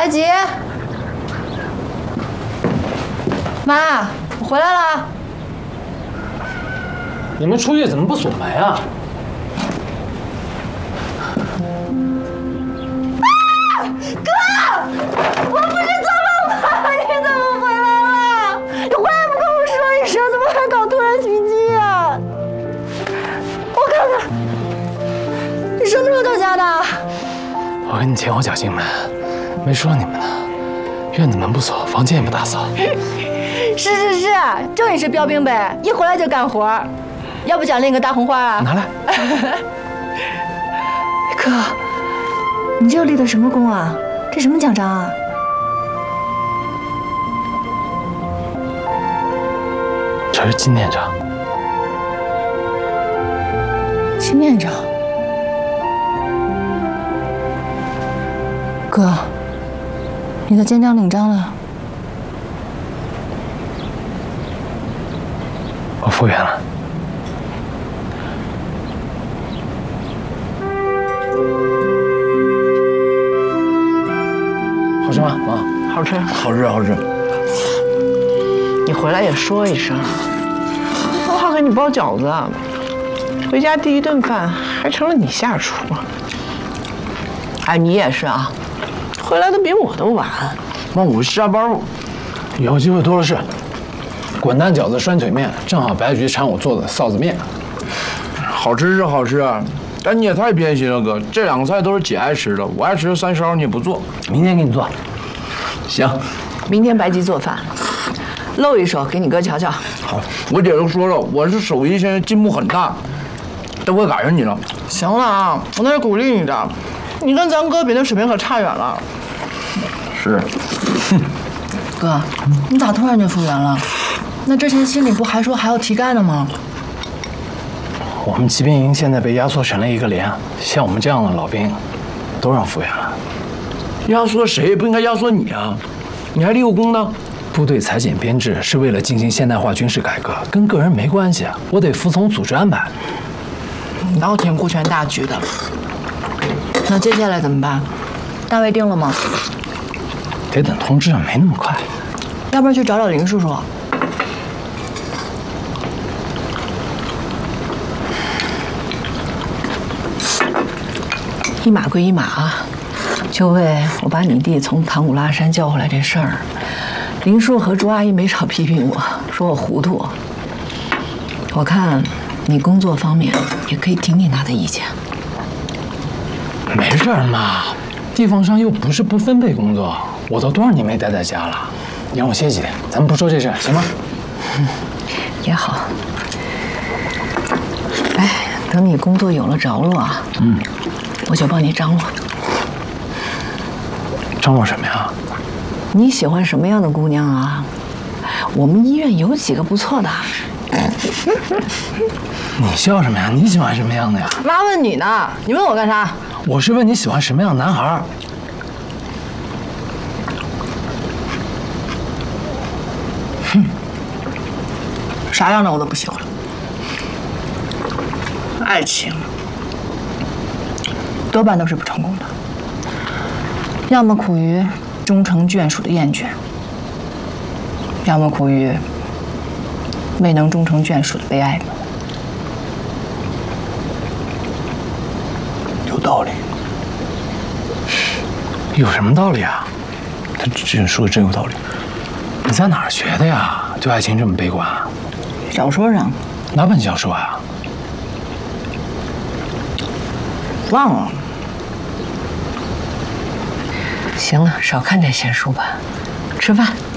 吉，妈，我回来了。 你们出去怎么不锁门啊？ 哥，我不是做梦吧？你怎么回来了？你回来不跟我说一声，怎么还搞突然袭击啊？我看看，你什么时候到家的？ 我跟你前后脚进门，没说你们呢。院子门不锁，房间也不打扫。 是，就你是标兵呗，一回来就干活。要不奖励你个大红花啊？ 拿来。 哥，你这又立的什么功啊？这什么奖章啊？ 这是纪念章。 纪念章。哥，你的肩章领章了。 我复原了。好吃吗，妈？ 好吃， 好吃，好吃。 你回来也说一声，我好给你包饺子。回家第一顿饭还成了你下厨。哎，你也是啊，回来的比我都晚。 妈，我下班了， 以后机会多的是。滚蛋饺子拴腿面，正好白菊馋我做的臊子面。 好吃是好吃，但你也太偏心了，哥。这两个菜都是姐爱吃的，我爱吃的三烧你也不做。 明天给你做。 行， 明天白吉做饭，露一手给你哥瞧瞧。 好，我姐都说了，我是手艺现在进步很大，都快赶上你了。 行了啊，我那是鼓励你的，你跟咱哥比那水平可差远了。 是。 哥，你咋突然就复原了？那之前心里不还说还要提干的吗？ 我们骑兵营现在被压缩成了一个连，像我们这样的老兵，都让复员了。 压缩谁也不应该压缩你啊！你还立过功呢。 部队裁减编制是为了进行现代化军事改革，跟个人没关系啊！我得服从组织安排。 你倒挺顾全大局的。那接下来怎么办？单位定了吗？ 得等通知，没那么快。 要不然去找找林叔叔。 一码归一码啊，就为我把你弟从唐古拉山叫回来这事儿，林叔和朱阿姨没少批评我，说我糊涂。我看你工作方面也可以听听他的意见。 没事儿嘛，地方上又不是不分配工作，我都多少年没待在家了，你让我歇几天，咱们不说这事，行吗？ 也好。哎，等你工作有了着落啊，我就帮你张罗。 张罗什么呀？ 你喜欢什么样的姑娘啊？我们医院有几个不错的。 你笑什么呀？你喜欢什么样的呀？ 妈问你呢，你问我干啥？ 我是问你喜欢什么样的男孩。 啥样的我都不喜欢。爱情多半都是不成功的，要么苦于终成眷属的厌倦，要么苦于未能终成眷属的悲哀。 有道理。有什么道理啊？他这说的真有道理。你在哪儿学的呀？对爱情这么悲观？ 小说上。 哪本小说啊？ 忘了。 行了，少看点闲书吧，吃饭。